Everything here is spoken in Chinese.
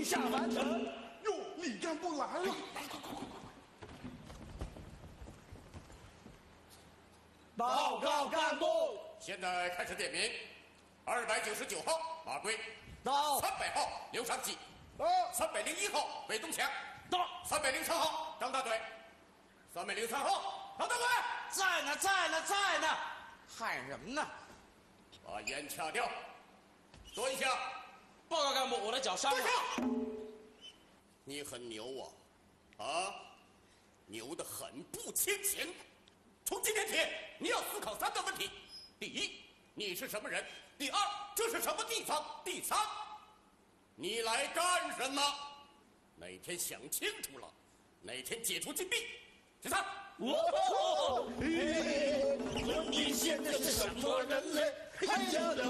下完成。哟，李干部来了！报告干部， 现在开始点名。299号马贵， 到。 300号刘长喜， 到。 301号韦东强， 到。 303号张大嘴，303号张大嘴， 在呢，在呢，在呢，喊什么呢？ 把烟掐掉，坐一下。 报告干部，我的脚伤了。 你很牛啊，牛得很不清醒。从今天起，你要思考3个问题：第一，你是什么人；第二，这是什么地方；第三，你来干什么？哪天想清楚了，哪天解除禁闭。第三， 你现在是什么人类？